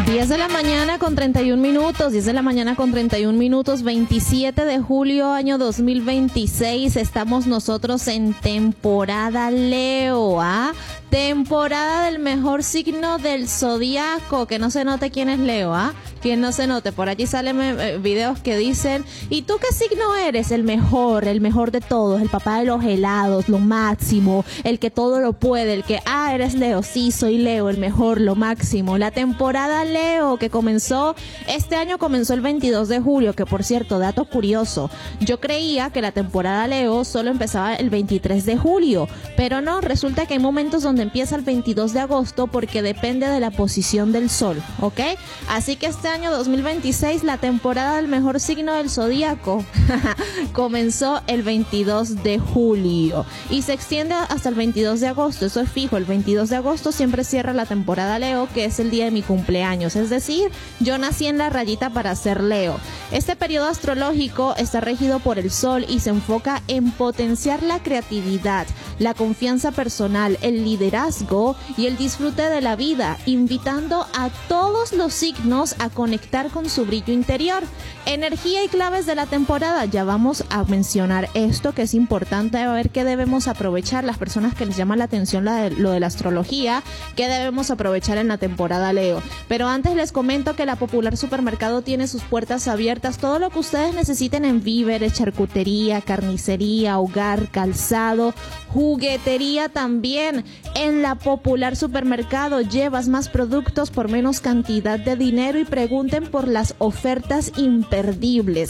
10 de la mañana con 31 minutos, 10 de la mañana con 31 minutos, 27 de julio, año 2026. Estamos nosotros en temporada Leo, temporada del mejor signo del zodiaco. Que no se note quién es Leo, que no se note. Por allí salen videos que dicen, ¿y tú qué signo eres? El mejor de todos, el papá de los helados, lo máximo, el que todo lo puede, el que, eres Leo, sí, soy Leo, el mejor, lo máximo. La temporada Leo que comenzó, este año comenzó el 22 de julio, que por cierto, dato curioso, yo creía que la temporada Leo solo empezaba el 23 de julio, pero no, resulta que hay momentos donde empieza el 22 de agosto porque depende de la posición del sol, ¿ok? Así que este año 2026, la temporada del mejor signo del zodíaco comenzó el 22 de julio y se extiende hasta el 22 de agosto, eso es fijo. El 22 de agosto siempre cierra la temporada Leo, que es el día de mi cumpleaños, es decir, yo nací en la rayita para ser Leo. Este periodo astrológico está regido por el sol y se enfoca en potenciar la creatividad, la confianza personal, el liderazgo y el disfrute de la vida, invitando a todos los signos a conectar con su brillo interior. Energía y claves de la temporada, ya vamos a mencionar esto que es importante, a ver qué debemos aprovechar las personas que les llama la atención lo de la astrología, qué debemos aprovechar en la temporada Leo. Pero antes les comento que la Popular Supermercado tiene sus puertas abiertas, todo lo que ustedes necesiten en víveres, charcutería, carnicería, hogar, calzado, juguetería también. En la Popular Supermercado llevas más productos por menos cantidad de dinero y pregunten por las ofertas imperdibles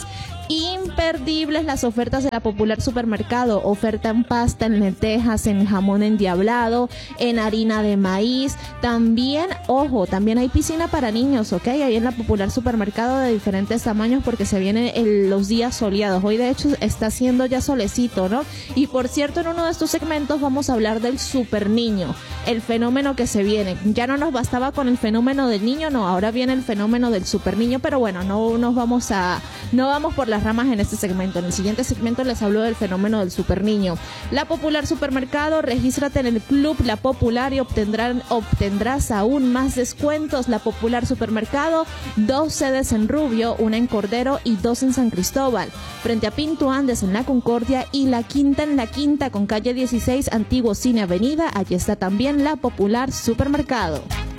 las ofertas de la Popular Supermercado. Oferta en pasta, en lentejas, en jamón endiablado, en harina de maíz. También, ojo, también hay piscina para niños, ¿ok? Ahí en la Popular Supermercado de diferentes tamaños porque se vienen los días soleados. Hoy de hecho está haciendo ya solecito, ¿no? Y por cierto, en uno de estos segmentos vamos a hablar del super niño, el fenómeno que se viene. Ya no nos bastaba con el fenómeno del niño, no, ahora viene el fenómeno del super niño, pero bueno, no vamos por las ramas en este segmento. En el siguiente segmento les hablo del fenómeno del super niño. La Popular Supermercado, regístrate en el Club La Popular y obtendrás aún más descuentos. La Popular Supermercado, 2 sedes en Rubio, 1 en Cordero y 2 en San Cristóbal. Frente a Pinto Andes en La Concordia y La Quinta en La Quinta con calle 16, Antiguo Cine Avenida. Allí está también la Popular Supermercado.